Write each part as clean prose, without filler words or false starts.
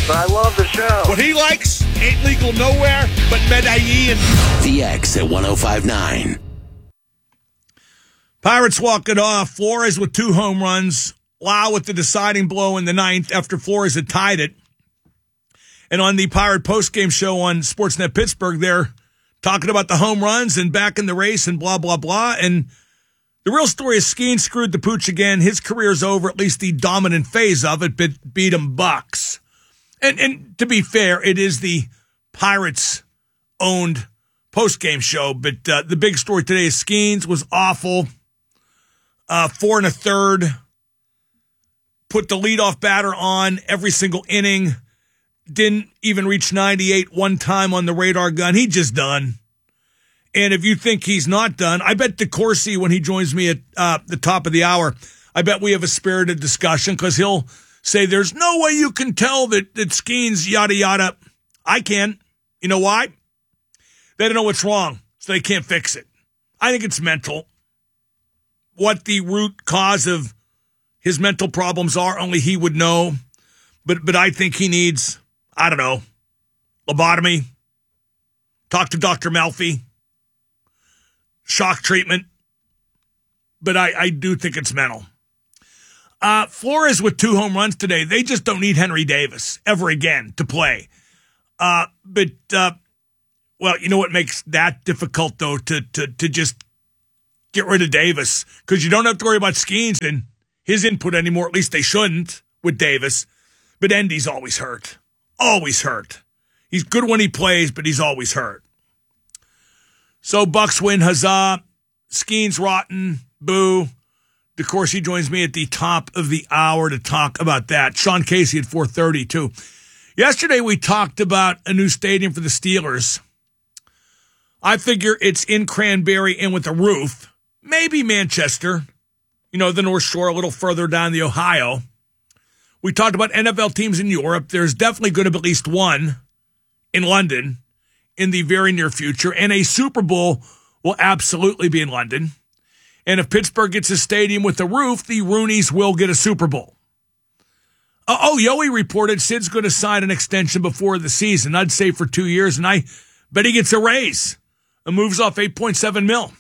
Yes, I love the show. What he likes ain't legal nowhere but Medellin. The X at 105.9. Pirates walk it off. Flores with 2 home runs. Lau with the deciding blow in the 9th after Flores had tied it. And on the Pirate postgame show on Sportsnet Pittsburgh, they're talking about the home runs and back in the race and blah, blah, blah. And the real story is Skeens screwed the pooch again. His career's over, at least the dominant phase of it, but beat him Bucks. And to be fair, it is the Pirates-owned postgame show, but the big story today is Skeens was awful. 4 1/3. Put the leadoff batter on every single inning. Didn't even reach 98 one time on the radar gun. He just done. And if you think he's not done, I bet DeCourcy, when he joins me at the top of the hour, I bet we have a spirited discussion because he'll say there's no way you can tell that Skeens yada yada. I can. You know why? They don't know what's wrong, so they can't fix it. I think it's mental. What the root cause of his mental problems are, only he would know. But I think he needs, I don't know, lobotomy, talk to Dr. Melfi, shock treatment. But I do think it's mental. Flores with 2 home runs today. They just don't need Henry Davis ever again to play. Well, you know what makes that difficult, though, to just get rid of Davis? Because you don't have to worry about Skeens and his input anymore. At least they shouldn't with Davis. But Endy's always hurt. Always hurt. He's good when he plays, but he's always hurt. So Bucks win, huzzah. Skeens rotten, boo. DeCourcy joins me at the top of the hour to talk about that. Sean Casey at 4:30, too. Yesterday we talked about a new stadium for the Steelers. I figure it's in Cranberry and with a roof. Maybe Manchester. You know, the North Shore, a little further down the Ohio. We talked about NFL teams in Europe. There's definitely going to be at least one in London in the very near future. And a Super Bowl will absolutely be in London. And if Pittsburgh gets a stadium with a roof, the Rooneys will get a Super Bowl. Yoey reported Sid's going to sign an extension before the season. I'd say for 2 years, and I bet he gets a raise and moves off $8.7 million.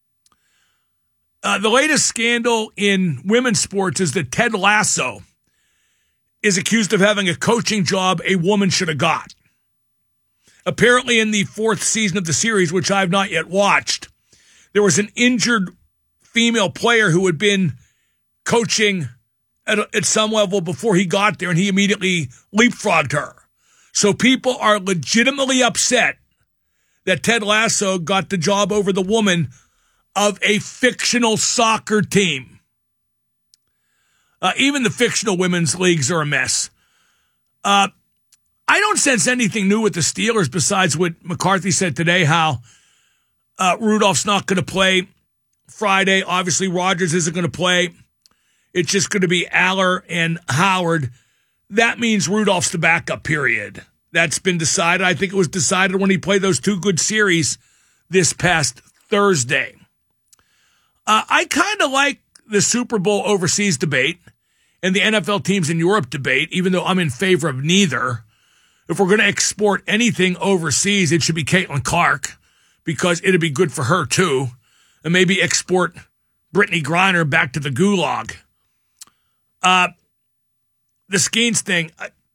The latest scandal in women's sports is that Ted Lasso is accused of having a coaching job a woman should have got. Apparently in the 4th season of the series, which I've not yet watched, there was an injured female player who had been coaching at some level before he got there, and he immediately leapfrogged her. So people are legitimately upset that Ted Lasso got the job over the woman of a fictional soccer team. Even the fictional women's leagues are a mess. I don't sense anything new with the Steelers besides what McCarthy said today, how Rudolph's not going to play Friday. Obviously, Rodgers isn't going to play. It's just going to be Aller and Howard. That means Rudolph's the backup, period. That's been decided. I think it was decided when he played those 2 good series this past Thursday. I kind of like the Super Bowl overseas debate and the NFL teams in Europe debate, even though I'm in favor of neither. If we're going to export anything overseas, it should be Caitlin Clark because it'd be good for her, too. And maybe export Brittany Griner back to the gulag. The Skeens thing,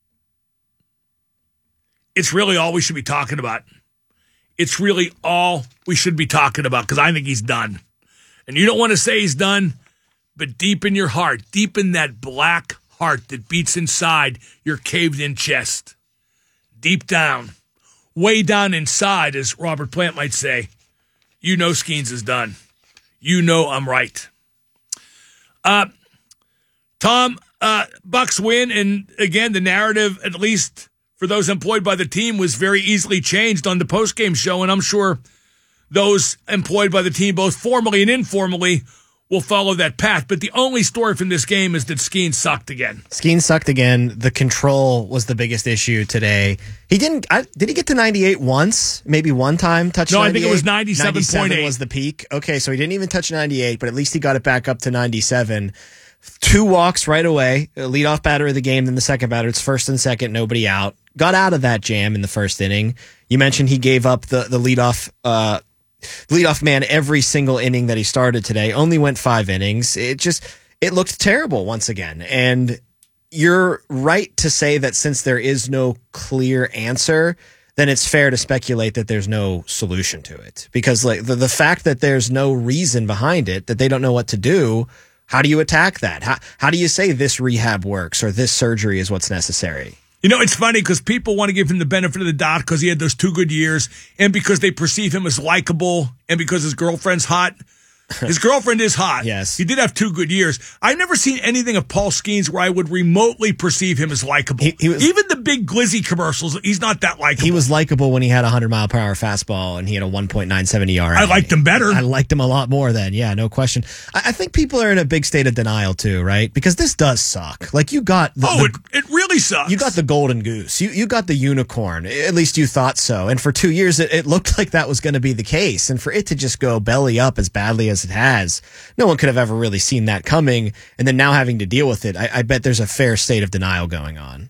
it's really all we should be talking about. It's really all we should be talking about because I think he's done. And you don't want to say he's done, but deep in your heart, deep in that black heart that beats inside your caved-in chest, deep down, way down inside, as Robert Plant might say, you know Skeens is done. You know I'm right. Tom, Bucks win, and again, the narrative, at least for those employed by the team, was very easily changed on the postgame show, and I'm sure those employed by the team, both formally and informally, will follow that path. But the only story from this game is that Skeens sucked again. Skeens sucked again. The control was the biggest issue today. He didn't. Did he get to 98 once? Maybe one time touch 98? No, I think it was 97.8. 97 was the peak. Okay, so he didn't even touch 98, but at least he got it back up to 97. 2 walks right away, leadoff batter of the game, then the second batter. It's first and second, nobody out. Got out of that jam in the first inning. You mentioned he gave up the leadoff man every single inning that he started today. Only went 5 innings. It looked terrible once again. And you're right to say that since there is no clear answer, then it's fair to speculate that there's no solution to it. Because like the fact that there's no reason behind it, that they don't know what to do, how do you attack that? How do you say this rehab works or this surgery is what's necessary? You know, it's funny because people want to give him the benefit of the doubt because he had those 2 good years and because they perceive him as likable and because his girlfriend's hot. His girlfriend is hot. Yes. He did have 2 good years. I've never seen anything of Paul Skeens where I would remotely perceive him as likable. Even the big Glizzy commercials, he's not that likable. He was likable when he had a 100-mile-per-hour fastball and he had a 1.97 ERA. I liked him better. I liked him a lot more then. Yeah, no question. I think people are in a big state of denial too, right? Because this does suck. Like you got it really sucks. You got the golden goose. You got the unicorn. At least you thought so. And for 2 years, it looked like that was going to be the case. And for it to just go belly up as badly as it has, no one could have ever really seen that coming. And then now having to deal with it, I bet there's a fair state of denial going on.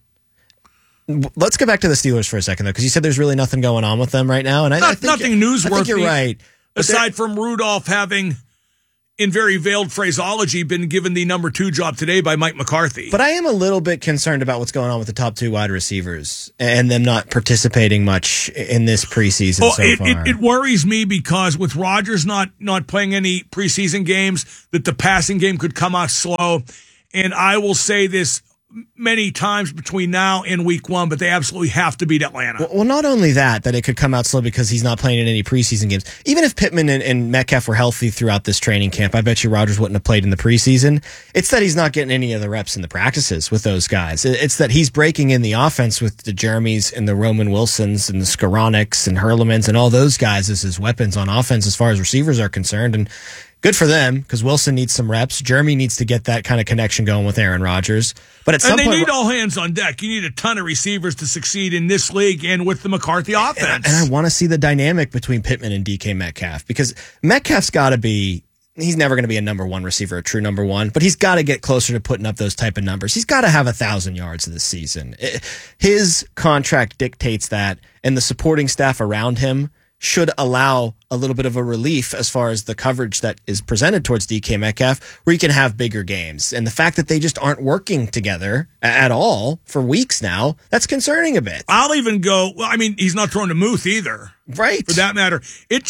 Let's go back to the Steelers for a second, though, because you said there's really nothing going on with them right now. And I think nothing newsworthy. I think you're right. Aside from Rudolph having, in very veiled phraseology, been given the number 2 job today by Mike McCarthy. But I am a little bit concerned about what's going on with the top 2 wide receivers and them not participating much in this preseason so far. It worries me because with Rodgers not playing any preseason games, that the passing game could come out slow. And I will say this many times between now and week 1, but they absolutely have to beat Atlanta. Well, not only that it could come out slow because he's not playing in any preseason games. Even if Pittman and Metcalf were healthy throughout this training camp, I bet you Rodgers wouldn't have played in the preseason. It's that he's not getting any of the reps in the practices with those guys. It's that he's breaking in the offense with the Jeremys and the Roman Wilsons and the Skoronics and Hurlemans and all those guys as his weapons on offense as far as receivers are concerned. And good for them because Wilson needs some reps. Jeremy needs to get that kind of connection going with Aaron Rodgers. But at some point, they need all hands on deck. You need a ton of receivers to succeed in this league and with the McCarthy offense. And I want to see the dynamic between Pittman and DK Metcalf because Metcalf's got to be. He's never going to be a number 1 receiver, a true number 1, but he's got to get closer to putting up those type of numbers. He's got to have 1,000 yards this season. His contract dictates that, and the supporting staff around him should allow a little bit of a relief as far as the coverage that is presented towards DK Metcalf, where he can have bigger games. And the fact that they just aren't working together at all for weeks now, that's concerning a bit. I'll even go, well, I mean, he's not throwing to Muth either. Right. For that matter.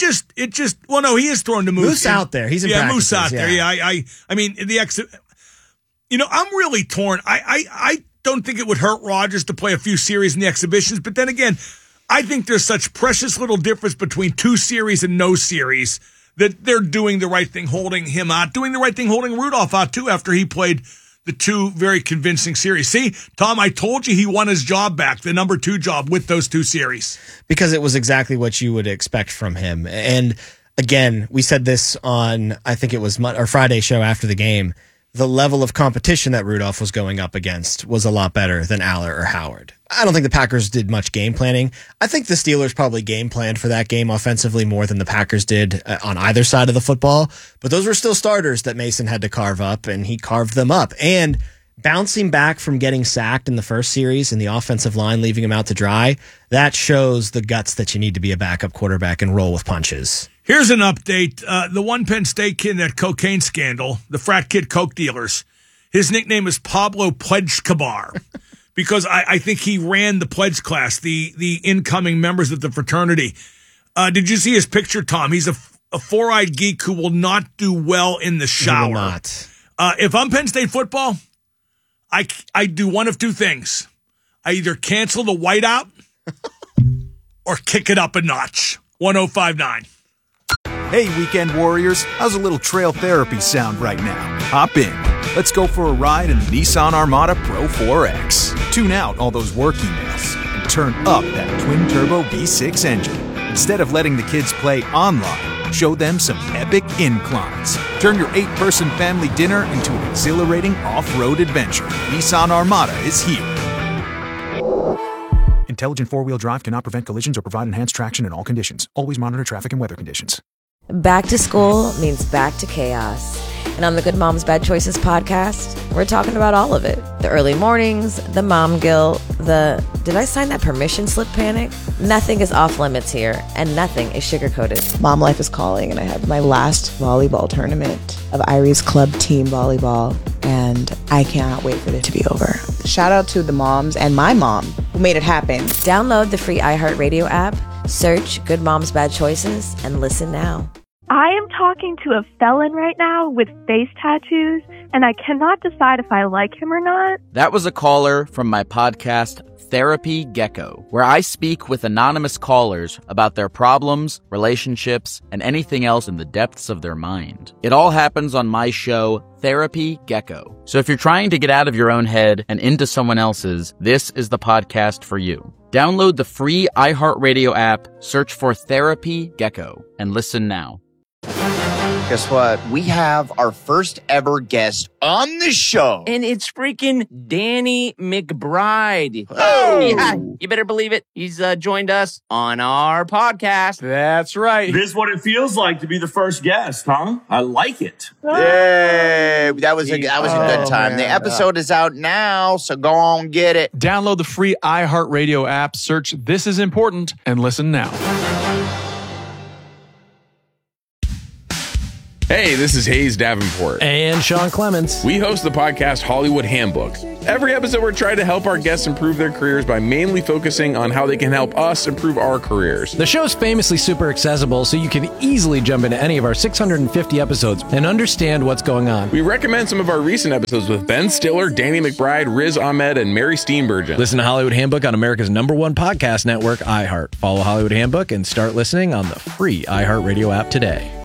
Well, no, he is throwing to Muth. Moose out there. He's in practices. Moose out there. Yeah, I mean, I'm really torn. I don't think it would hurt Rodgers to play a few series in the exhibitions, but then again, I think there's such precious little difference between 2 series and no series that they're doing the right thing, holding him out, doing the right thing, holding Rudolph out too after he played the 2 very convincing series. See, Tom, I told you he won his job back, the number 2 job with those 2 series. Because it was exactly what you would expect from him. And again, we said this on, I think it was our Friday show after the game. The level of competition that Rudolph was going up against was a lot better than Aller or Howard. I don't think the Packers did much game planning. I think the Steelers probably game planned for that game offensively more than the Packers did on either side of the football. But those were still starters that Mason had to carve up, and he carved them up. And bouncing back from getting sacked in the first series and the offensive line leaving him out to dry, that shows the guts that you need to be a backup quarterback and roll with punches. Here's an update. The one Penn State kid in that cocaine scandal, the frat kid coke dealers, his nickname is Pablo Pledgekabar because I think he ran the pledge class, the incoming members of the fraternity. Did you see his picture, Tom? He's a four-eyed geek who will not do well in the shower. He will not. If I'm Penn State football, I do one of 2 things. I either cancel the whiteout or kick it up a notch. 105.9. Hey, weekend warriors, how's a little trail therapy sound right now? Hop in. Let's go for a ride in the Nissan Armada Pro 4X. Tune out all those work emails and turn up that twin-turbo V6 engine. Instead of letting the kids play online, show them some epic inclines. Turn your 8-person family dinner into an exhilarating off-road adventure. Nissan Armada is here. Intelligent four-wheel drive cannot prevent collisions or provide enhanced traction in all conditions. Always monitor traffic and weather conditions. Back to school means back to chaos. And on the Good Moms Bad Choices podcast, we're talking about all of it. The early mornings, the mom guilt, the did I sign that permission slip panic? Nothing is off limits here, and nothing is sugar-coated. Mom life is calling, and I have my last volleyball tournament of Irie's club team volleyball, and I cannot wait for it to be over. Shout out to the moms and my mom who made it happen. Download the free iHeartRadio app, search Good Moms Bad Choices, and listen now. I am talking to a felon right now with face tattoos, and I cannot decide if I like him or not. That was a caller from my podcast, Therapy Gecko, where I speak with anonymous callers about their problems, relationships, and anything else in the depths of their mind. It all happens on my show, Therapy Gecko. So if you're trying to get out of your own head and into someone else's, this is the podcast for you. Download the free iHeartRadio app, search for Therapy Gecko, and listen now. Guess what? We have our first ever guest on the show. And it's freaking Danny McBride. Oh! Yeah, you better believe it. He's joined us on our podcast. That's right. This is what it feels like to be the first guest, huh? I like it. Yay! That was a good time. man. The episode is out now, so go on get it. Download the free iHeartRadio app, search This Is Important, and listen now. Hey, this is Hayes Davenport. And Sean Clements. We host the podcast Hollywood Handbook. Every episode, we're trying to help our guests improve their careers by mainly focusing on how they can help us improve our careers. The show's famously super accessible, so you can easily jump into any of our 650 episodes and understand what's going on. We recommend some of our recent episodes with Ben Stiller, Danny McBride, Riz Ahmed, and Mary Steenburgen. Listen to Hollywood Handbook on America's #1 podcast network, iHeart. Follow Hollywood Handbook and start listening on the free iHeartRadio app today.